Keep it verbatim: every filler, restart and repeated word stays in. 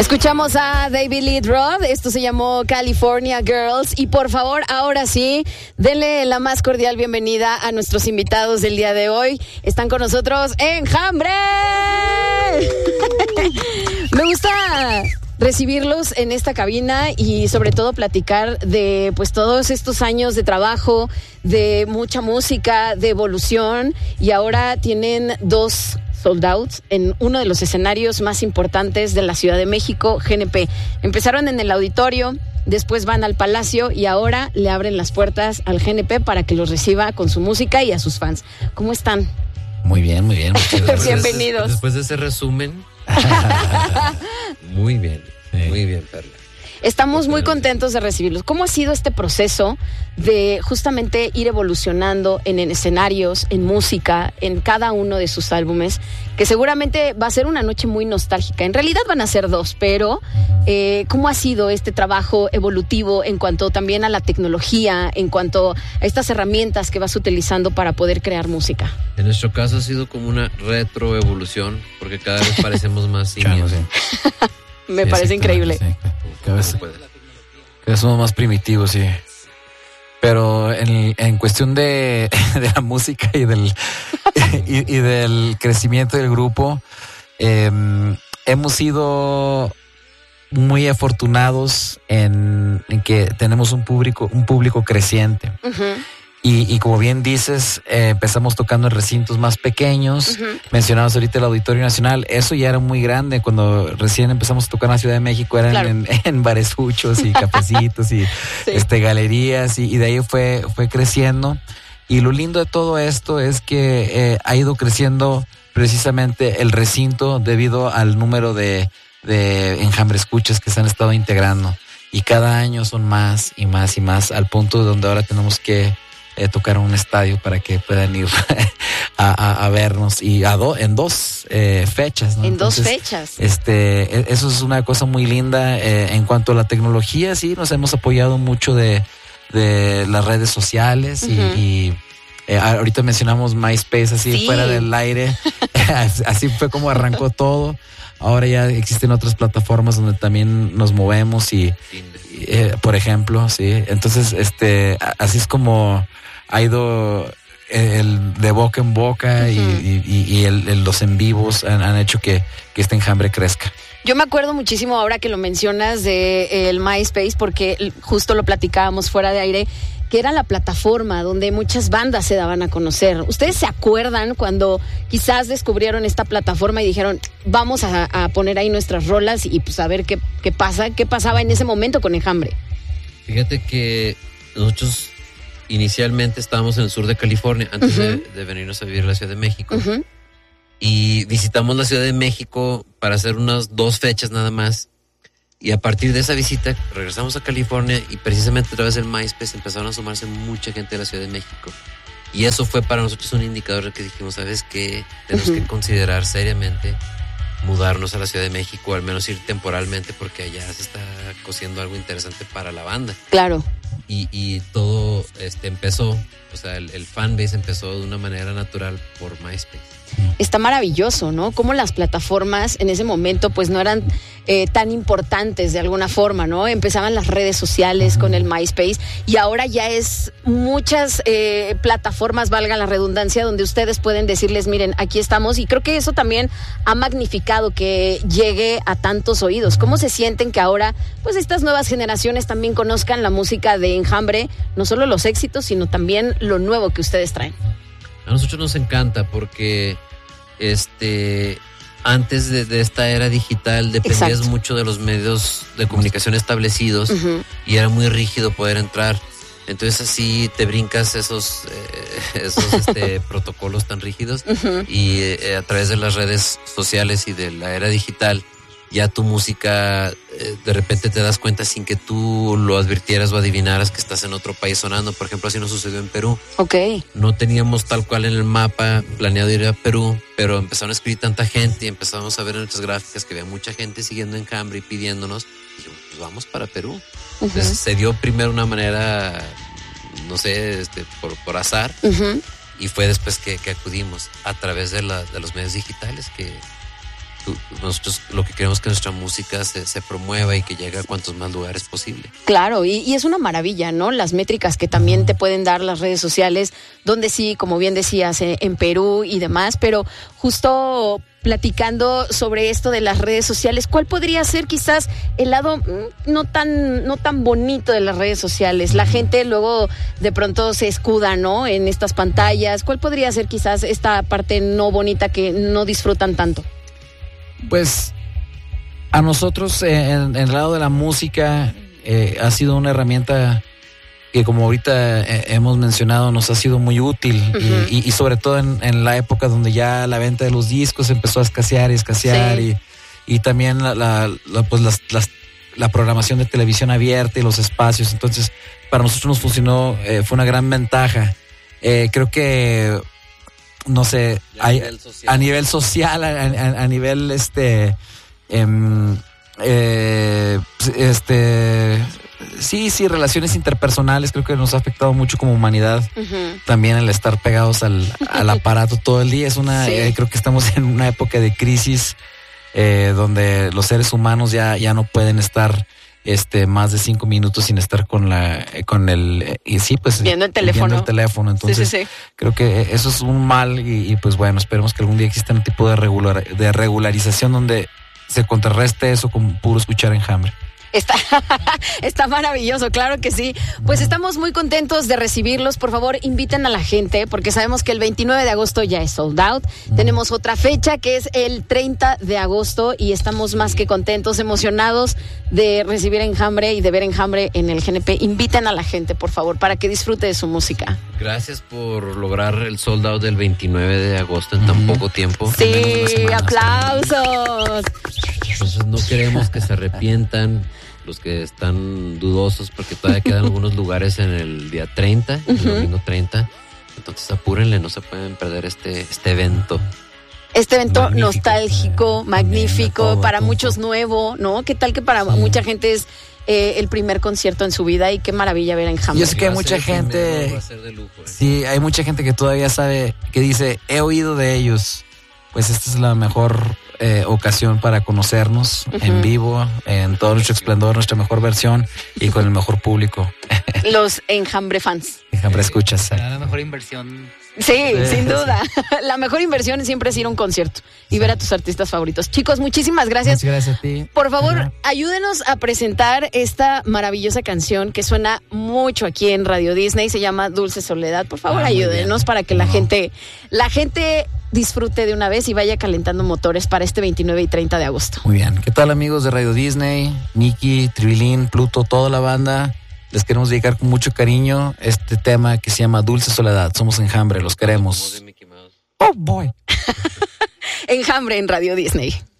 Escuchamos a David Lee Roth, esto se llamó California Girls, y por favor, ahora sí, denle la más cordial bienvenida a nuestros invitados del día de hoy. Están con nosotros Enjambre. Me gusta recibirlos en esta cabina y sobre todo platicar de pues todos estos años de trabajo, de mucha música, de evolución, y ahora tienen dos sold out en uno de los escenarios más importantes de la Ciudad de México, G N P. Empezaron en el auditorio, después van al Palacio y ahora le abren las puertas al G N P para que los reciba con su música y a sus fans. ¿Cómo están? Muy bien, muy bien. Bienvenidos. Después de ese resumen, muy bien, sí. Muy bien, Perla. Estamos muy contentos de recibirlos. ¿Cómo ha sido este proceso de justamente ir evolucionando en, en escenarios, en música, en cada uno de sus álbumes? Que seguramente va a ser una noche muy nostálgica. En realidad van a ser dos, pero eh, ¿cómo ha sido este trabajo evolutivo en cuanto también a la tecnología, en cuanto a estas herramientas que vas utilizando para poder crear música? En nuestro caso ha sido como una retroevolución, porque cada vez parecemos más simios. Me sí, parece increíble. Sí, cada, vez, cada vez somos más primitivos, sí. Pero en, en cuestión de, de la música y del, y, y del crecimiento del grupo, eh, hemos sido muy afortunados en, en que tenemos un público, un público creciente. Uh-huh. Y, y como bien dices, eh, empezamos tocando en recintos más pequeños. Uh-huh. Mencionamos ahorita el Auditorio Nacional. Eso ya era muy grande. Cuando recién empezamos a tocar en la Ciudad de México eran claro. en, en baresuchos y cafecitos y sí. este, galerías. Y, y de ahí fue, fue creciendo. Y lo lindo de todo esto es que eh, ha ido creciendo precisamente el recinto debido al número de, de Enjambre Escuchas que se han estado integrando. Y cada año son más y más y más, al punto donde ahora tenemos que Eh, tocar un estadio para que puedan ir a, a, a vernos y a do, en dos eh, fechas, ¿no? En Entonces, dos fechas. Este, eso es una cosa muy linda. Eh, en cuanto a la tecnología, sí, nos hemos apoyado mucho de, de las redes sociales. Uh-huh. y, y eh, ahorita mencionamos MySpace así sí. fuera del aire. Así fue como arrancó todo. Ahora ya existen otras plataformas donde también nos movemos y, y eh, por ejemplo, sí. Entonces, este, así es como ha ido el de boca en boca. Uh-huh. y, y, y el, el, los en vivos han, han hecho que, que este enjambre crezca. Yo me acuerdo muchísimo ahora que lo mencionas de el MySpace, porque justo lo platicábamos fuera de aire, que era la plataforma donde muchas bandas se daban a conocer. ¿Ustedes se acuerdan cuando quizás descubrieron esta plataforma y dijeron, vamos a, a poner ahí nuestras rolas y pues a ver qué, qué pasa? ¿Qué pasaba en ese momento con Enjambre? Fíjate que nosotros inicialmente estábamos en el sur de California antes uh-huh. de, de venirnos a vivir a la Ciudad de México. Uh-huh. Y visitamos la Ciudad de México para hacer unas dos fechas nada más. Y a partir de esa visita regresamos a California y precisamente a través del MySpace empezaron a sumarse mucha gente de la Ciudad de México. Y eso fue para nosotros un indicador de que dijimos, ¿sabes qué? Tenemos uh-huh. que considerar seriamente mudarnos a la Ciudad de México, o al menos ir temporalmente, porque allá se está cosiendo algo interesante para la banda. Claro. Y, y todo este empezó, o sea, el, el fanbase empezó de una manera natural por MySpace. Está maravilloso, ¿no? Cómo las plataformas en ese momento pues no eran eh, tan importantes de alguna forma, ¿no? Empezaban las redes sociales con el MySpace y ahora ya es muchas eh, plataformas, valga la redundancia, donde ustedes pueden decirles, miren, aquí estamos, y creo que eso también ha magnificado que llegue a tantos oídos. ¿Cómo se sienten que ahora pues estas nuevas generaciones también conozcan la música de Enjambre, no solo los éxitos, sino también lo nuevo que ustedes traen? A nosotros nos encanta porque este antes de, de esta era digital dependías Exacto. mucho de los medios de comunicación establecidos uh-huh. y era muy rígido poder entrar. Entonces así te brincas esos, eh, esos este, protocolos tan rígidos uh-huh. y eh, a través de las redes sociales y de la era digital ya tu música eh, de repente te das cuenta sin que tú lo advirtieras o adivinaras que estás en otro país sonando. Por ejemplo, así nos sucedió en Perú. Ok. No teníamos tal cual en el mapa planeado ir a Perú, pero empezaron a escribir tanta gente y empezamos a ver en nuestras gráficas que había mucha gente siguiendo Enjambre y pidiéndonos. Y dijimos, pues vamos para Perú. Uh-huh. Entonces se dio primero una manera, no sé, este, por, por azar. Uh-huh. Y fue después que, que acudimos a través de, la, de los medios digitales que nosotros lo que queremos es que nuestra música se, se promueva y que llegue a cuantos más lugares posible. Claro, y, y es una maravilla, ¿no? Las métricas que también te pueden dar las redes sociales, donde sí, como bien decías, en, en Perú y demás, pero justo platicando sobre esto de las redes sociales, ¿cuál podría ser quizás el lado mm, no tan no tan bonito de las redes sociales? La gente luego de pronto se escuda, ¿no? En estas pantallas. ¿Cuál podría ser quizás esta parte no bonita que no disfrutan tanto? Pues a nosotros eh, en, en el lado de la música eh, ha sido una herramienta que, como ahorita eh, hemos mencionado, nos ha sido muy útil. Uh-huh. y, y, y sobre todo en, en la época donde ya la venta de los discos empezó a escasear y escasear. Sí. y, y también la, la, la, pues las, las, la programación de televisión abierta y los espacios. Entonces para nosotros nos funcionó, eh, fue una gran ventaja. Eh, creo que no sé, a, hay, nivel a nivel social, a, a, a nivel este eh, eh, este sí, sí, relaciones interpersonales, creo que nos ha afectado mucho como humanidad. Uh-huh. También el estar pegados al, al aparato todo el día. Es una, sí. eh, creo que estamos en una época de crisis eh, donde los seres humanos ya, ya no pueden estar este más de cinco minutos sin estar con la con el y sí pues viendo el teléfono viendo el teléfono entonces sí, sí, sí. Creo que eso es un mal y, y pues bueno, esperemos que algún día exista un tipo de regular de regularización donde se contrarreste eso con puro escuchar Enjambre. Está, está maravilloso, claro que sí. Pues estamos muy contentos de recibirlos. Por favor, inviten a la gente, porque sabemos que el veintinueve de agosto ya es sold out. Tenemos otra fecha que es el treinta de agosto y estamos más que contentos, emocionados de recibir Enjambre y de ver Enjambre en el G N P. Inviten a la gente, por favor, para que disfrute de su música. Gracias por lograr el sold out del veintinueve de agosto en tan poco tiempo. Sí, aplausos. Entonces no queremos que se arrepientan los que están dudosos, porque todavía quedan algunos lugares en el día treinta, uh-huh. el domingo treinta. Entonces apúrenle, no se pueden perder este, este evento. Este evento magnífico, nostálgico, magnífico, todo, para todo. Muchos nuevo, ¿no? ¿Qué tal que para sí. mucha gente es eh, el primer concierto en su vida y qué maravilla ver a Enjambre? Yo sé que hay mucha gente, primero, va a ser de lujo, ¿eh? Sí, hay mucha gente que todavía sabe, que dice, he oído de ellos. Pues esta es la mejor eh, ocasión para conocernos uh-huh. en vivo, en todo nuestro esplendor, nuestra mejor versión y con el mejor público. Los Enjambre fans. Enjambre escuchas. Será la mejor inversión. Sí, sí, sin duda. Sí. La mejor inversión siempre es ir a un concierto y sí. ver a tus artistas favoritos. Chicos, muchísimas gracias. Muchas gracias a ti. Por favor, uh-huh. ayúdenos a presentar esta maravillosa canción que suena mucho aquí en Radio Disney. Se llama Dulce Soledad. Por favor, ah, ayúdenos para que uh-huh. la gente, la gente disfrute de una vez y vaya calentando motores para este veintinueve y treinta de agosto. Muy bien. ¿Qué tal, amigos de Radio Disney? Nicky, Tribilín, Pluto, toda la banda. Les queremos dedicar con mucho cariño este tema que se llama Dulce Soledad. Somos Enjambre, los queremos. Oh, boy. Enjambre en Radio Disney.